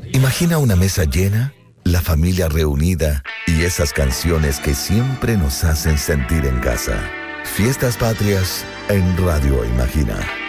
Imagina una mesa llena, la familia reunida y esas canciones que siempre nos hacen sentir en casa. Fiestas Patrias en Radio Imagina.